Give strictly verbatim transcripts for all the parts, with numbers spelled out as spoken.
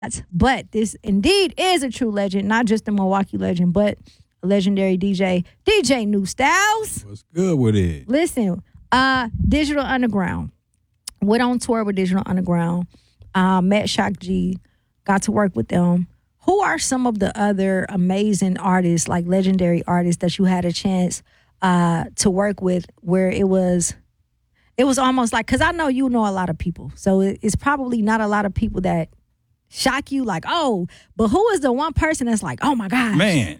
But this indeed is a true legend, not just a Milwaukee legend, but a legendary D J, D J New Styles. What's good with it? Listen, uh, Digital Underground. Went on tour with Digital Underground. Uh, met Shock G. Got to work with them. Who are some of the other amazing artists, like legendary artists, that you had a chance uh, to work with where it was, it was almost like, because I know you know a lot of people, so it, it's probably not a lot of people that shock you, like, oh, but who is the one person that's like, oh my God? Man.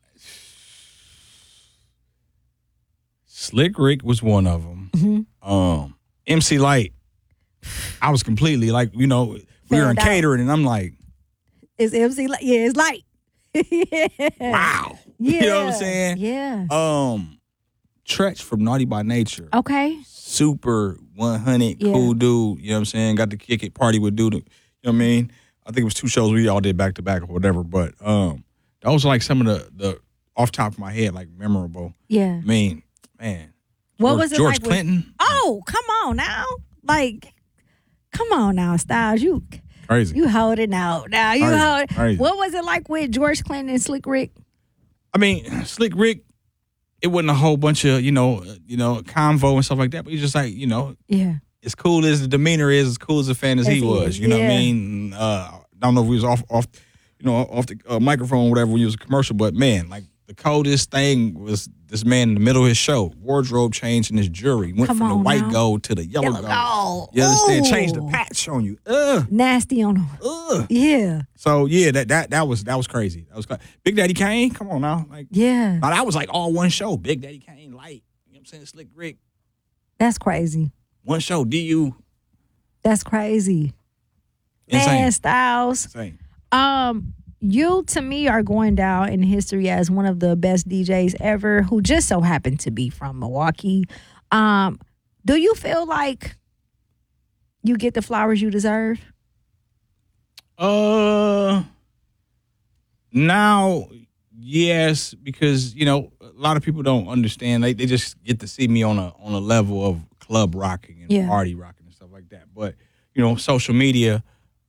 Slick Rick was one of them. Mm-hmm. Um, M C Light, I was completely like, you know, we Fanned were in out. catering, and I'm like, It's M C Light. Yeah, it's Light. Yeah. wow. Yeah. You know what I'm saying? Yeah. Um, Tretch from Naughty by Nature. Okay. Super one hundred, Yeah. cool dude. You know what I'm saying? Got to kick it, party with dude. You know what I mean? I think it was two shows we all did back to back or whatever. But um, those are like some of the, the off top of my head, like memorable. Yeah. I mean, man. What George, was it George like with- Clinton? Oh, come on now. Like, come on now, Styles. You Crazy. you hold it out. Now you Crazy, hold it. crazy. What was it like with George Clinton and Slick Rick? I mean, Slick Rick, it wasn't a whole bunch of, you know, uh, you know, convo and stuff like that, but he's just like, you know, Yeah. as cool as the demeanor is, as cool as the fan as As he he was. is, You know what I yeah. mean? Uh, I don't know if we was off, off, you know, off the uh, microphone or whatever when he was a commercial, but man, like the coldest thing was this man in the middle of his show, wardrobe change in his jewelry, went Come from the on white now. gold to the yellow, Yellow gold. gold. You understand? Ooh. Changed the patch on you. Ugh, Nasty on him. ugh. Yeah. So yeah, that that that was that was crazy. That was cra- Big Daddy Kane. Come on now, like Yeah. now that was like all one show. Big Daddy Kane, Light. You know what I'm saying? Slick Rick, That's crazy. one show. D U, That's crazy. insane, Man, Styles. insane. Um, you to me are going down in history as one of the best D Js ever, who just so happened to be from Milwaukee. Um, do you feel like you get the flowers you deserve? Uh, now, yes, because you know a lot of people don't understand. They they just get to see me on a on a level of club rocking and Yeah. party rocking and stuff like that. But you know, social media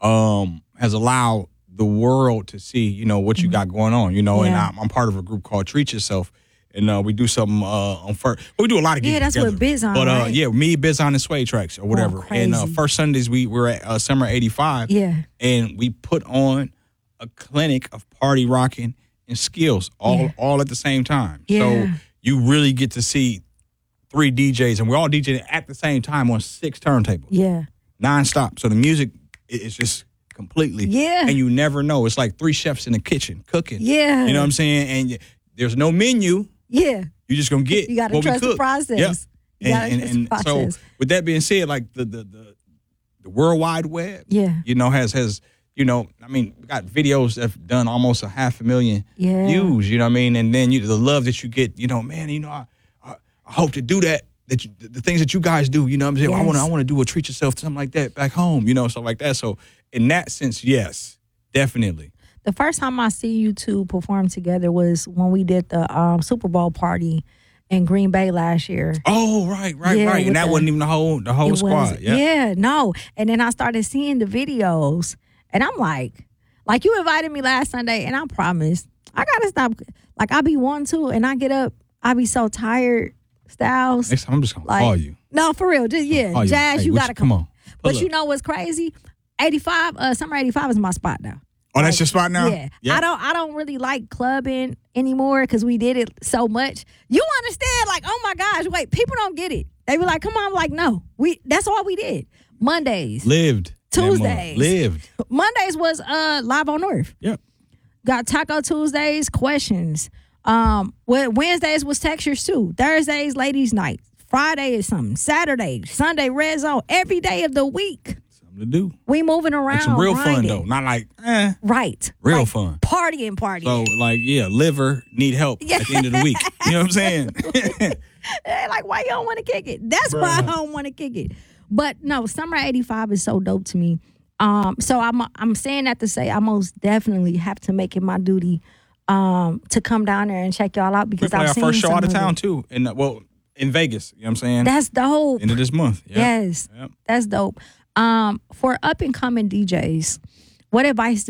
um has allowed the world to see you know what you got going on. You know, and Yeah. I'm, I'm part of a group called Treat Yourself. And uh, we do something uh, on first. Well, we do a lot of gigs Yeah, that's together. what Biz on, But uh, right? yeah, me, Biz on, and Sway Tracks or whatever. and uh, crazy. first Sundays we were at uh, Summer eighty-five. Yeah. And we put on a clinic of party rocking and skills all Yeah. all at the same time. Yeah. So you really get to see three D Js, and we're all DJing at the same time on six turntables, Yeah. nonstop. So the music i- is just completely, Yeah. and you never know. It's like three chefs in the kitchen cooking. Yeah. You know what I'm saying? And y- there's no menu. Yeah. You're just gonna get You gotta what we trust the cook. process. Yep. You gotta And, and, trust the and process. so with that being said, like the the the, the World Wide Web, Yeah. you know, has has you know, I mean, we got videos that have done almost a half a million Yeah. views. You know what I mean? And then you the love that you get. You know, man. You know, I I, I hope to do that. That you, the things that you guys do. You know what I'm saying? I Yes. want to I want to do a treat yourself something like that back home. You know, stuff like that. So in that sense, yes, definitely. The first time I see you two perform together was when we did the um, Super Bowl party in Green Bay last year. Oh, right, right, Yeah, right. with And that the- wasn't even the whole the whole It squad. was- Yeah. yeah, no. And then I started seeing the videos, and I'm like, like you invited me last Sunday, and I promised I gotta stop. Like I be one too, and I get up, I be so tired. Styles, Next time I'm just gonna like call you. no, for real, just yeah, Call you. Jazz, Hey, you what gotta come come. on. But Pull you up. know what's crazy? eighty-five, uh, Summer eighty-five is my spot now. Oh, that's Like, your spot now? Yeah. I don't I don't really like clubbing anymore because we did it so much. You understand, like, oh my gosh, wait, people don't get it. They be like, come on, I'm like, no. We that's all we did. Mondays. Lived. that month. Tuesdays. Lived. Mondays was uh live on Earth. Yep. Got Taco Tuesdays, questions. Um well, Wednesdays was textures too. Thursdays, ladies' night. Friday is something. Saturday, Sunday, red zone. Every day of the week. Something to do. We moving around. Like some real fun grinding. though. Not like, eh. Right. Real Like, fun. Partying, partying. So like, yeah, liver need help Yeah. at the end of the week. You know what I'm saying? They like, why you don't want to kick it? That's why I don't want to kick it. But no, Summer eighty-five is so dope to me. Um, so I'm I'm saying that to say I most definitely have to make it my duty um, to come down there and check y'all out we because play I've our seen first show some out of of town it. too. In uh, well, in Vegas. You know what I'm saying? That's dope. End of this month. Yeah. Yes, Yep. that's dope. Um, for up and coming D Js, What advice